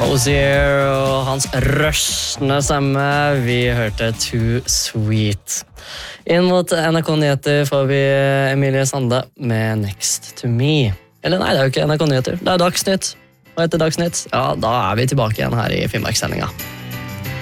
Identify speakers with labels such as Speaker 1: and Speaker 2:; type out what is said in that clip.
Speaker 1: Hozier og hans røstende stemme. Vi hørte Too Sweet. Inn mot NRK Nyheter får vi Emilie Sande med Next to Me. Eller nei, det er jo ikke NRK Nyheter. Det er Dagsnytt. Og etter Dagsnytt, ja, da er vi tilbake igjen her i Finnmarkssendinga.